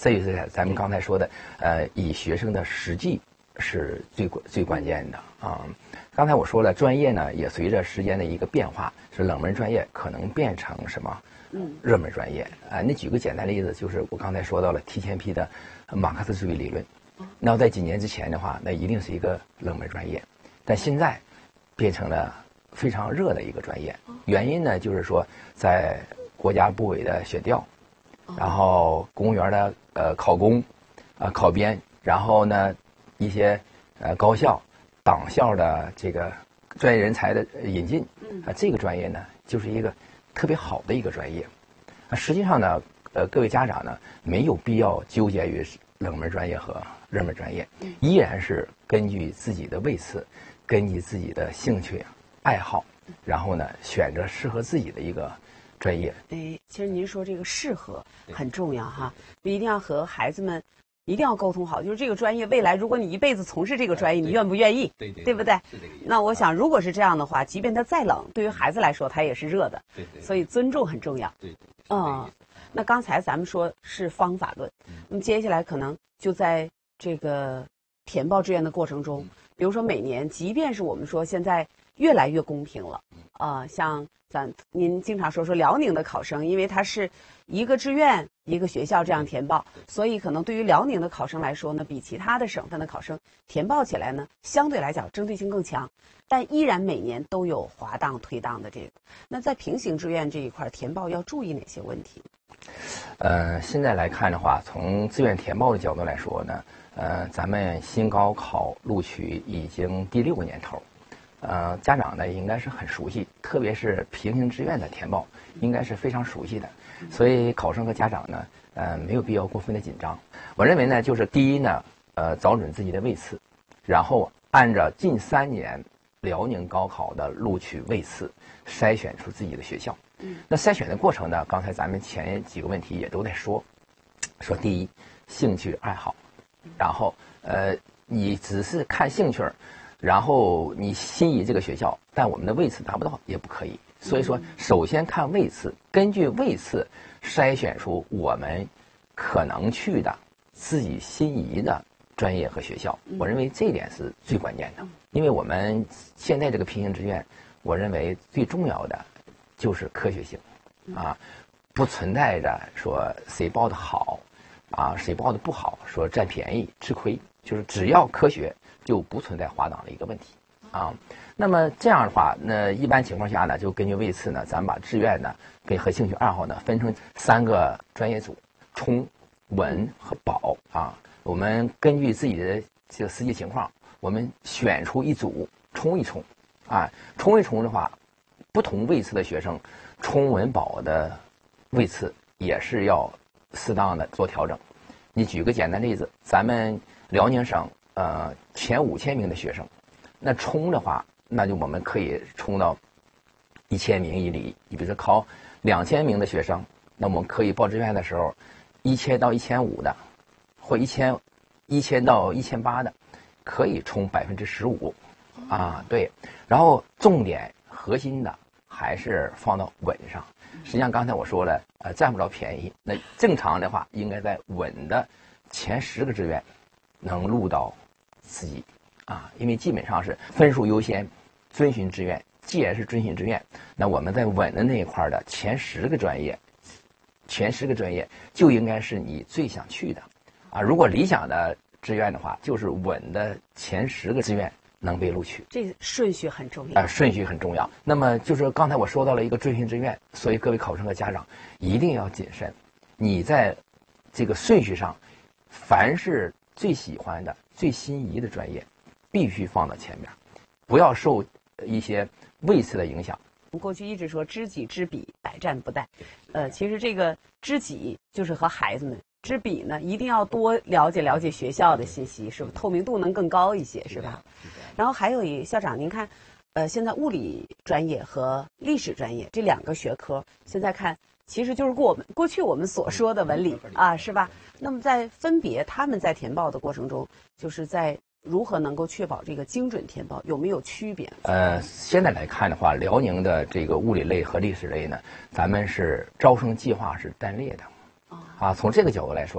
这就是咱们刚才说的，以学生的实际是最关键的啊。刚才我说了，专业呢也随着时间的一个变化，是冷门专业可能变成什么？热门专业啊。那举个简单例子，就是我刚才说到了提前批的马克思主义理论，那在几年之前的话，那一定是一个冷门专业，但现在变成了非常热的一个专业。原因呢，就是说在国家部委的选调，然后公务员的考公考编，然后呢一些高校、党校的这个专业人才的引进，这个专业呢就是一个特别好的一个专业。实际上呢，各位家长呢没有必要纠结于冷门专业和热门专业，依然是根据自己的位次，根据自己的兴趣爱好，然后呢选择适合自己的一个专业。 其实您说这个适合很重要哈，一定要和孩子们一定要沟通好，就是这个专业未来如果你一辈子从事这个专业，你愿不愿意？对不对？ 是这个意思。 那我想如果是这样的话，即便它再冷，对于孩子来说它也是热的。所以尊重很重要。那刚才咱们说是方法论，那么接下来可能就在这个填报志愿的过程中，比如说每年，即便是我们说现在越来越公平了，像您经常说辽宁的考生，因为他是一个志愿一个学校这样填报，所以可能对于辽宁的考生来说呢，比其他的省份的考生填报起来呢，相对来讲针对性更强，但依然每年都有滑档退档的这个。那在平行志愿这一块填报要注意哪些问题？ 现在来看的话，从志愿填报的角度来说呢，咱们新高考录取已经第6个年头，家长呢应该是很熟悉，特别是平行志愿的填报，应该是非常熟悉的，所以考生和家长呢，没有必要过分的紧张。我认为呢，就是第一呢，找准自己的位次，然后按照近3年辽宁高考的录取位次筛选出自己的学校。那筛选的过程呢，刚才咱们前几个问题也都在说第一，兴趣爱好，然后你只是看兴趣，然后你心仪这个学校，但我们的位次达不到也不可以。所以说，首先看位次，根据位次筛选出我们可能去的自己心仪的专业和学校。我认为这一点是最关键的，因为我们现在这个平行志愿，我认为最重要的就是科学性不存在着说谁报的好谁报的不好，说占便宜吃亏，就是只要科学就不存在滑档的一个问题那么这样的话，那一般情况下呢，就根据位次呢，咱们把志愿呢和兴趣爱好呢分成3个专业组，冲、稳和保我们根据自己的这个实际情况，我们选出一组冲一冲冲一冲的话，不同位次的学生冲稳保的位次也是要适当的做调整。你举个简单例子，咱们辽宁省前5000名的学生，那冲的话，那就我们可以冲到1000名以里。你比如说考2000名的学生，那我们可以报志愿的时候，1000到1500的，或1000到1800的，可以冲15%对。然后重点核心的还是放到稳上。实际上刚才我说了，占不着便宜。那正常的话，应该在稳的前10个志愿能录到自己因为基本上是分数优先，遵循志愿。既然是遵循志愿，那我们在稳的那一块的前10个专业就应该是你最想去的如果理想的志愿的话，就是稳的前10个志愿能被录取， 这顺序很重要顺序很重要。那么就是刚才我说到了一个遵循志愿，所以各位考生和家长一定要谨慎。你在这个顺序上，凡是最喜欢的、最心仪的专业，必须放到前面，不要受一些位次的影响。 过去一直说知己知彼，百战不殆。其实这个知己就是和孩子们。知彼呢，一定要多了解学校的信息，是不？透明度能更高一些，是吧？然后还有校长，您看，现在物理专业和历史专业这2个学科，现在看其实就是过去我们所说的文理是吧？那么在分别他们在填报的过程中，就是在如何能够确保这个精准填报，有没有区别？ 现在来看的话，辽宁的这个物理类和历史类呢，咱们是招生计划是单列的。从这个角度来说